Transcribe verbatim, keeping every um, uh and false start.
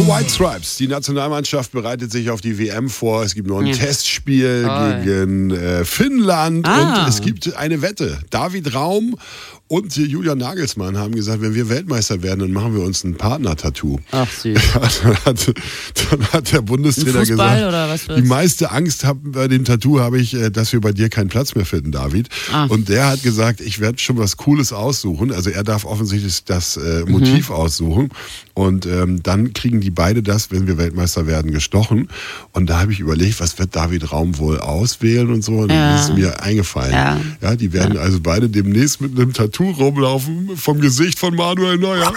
White Stripes. Die Nationalmannschaft bereitet sich auf die W M vor. Es gibt noch ein Ja. Testspiel Toll. gegen äh, Finnland. Ah. Und es gibt eine Wette. David Raum und Julian Nagelsmann haben gesagt, wenn wir Weltmeister werden, dann machen wir uns ein Partner-Tattoo. Ach süß. dann, hat, dann hat der Bundestrainer Ein Fußball gesagt, oder was die wird's? meiste Angst hab, bei dem Tattoo habe ich, äh, dass wir bei dir keinen Platz mehr finden, David. Ah. Und der hat gesagt, ich werde schon was Cooles aussuchen. Also er darf offensichtlich das äh, Motiv Mhm. aussuchen. Und ähm, dann kriegen die beide das, wenn wir Weltmeister werden, gestochen. Und da habe ich überlegt, was wird David Raum wohl auswählen und so. Und Ja. das ist mir eingefallen. Ja. Ja, die werden also beide demnächst mit einem Tattoo rumlaufen vom Gesicht von Manuel Neuer.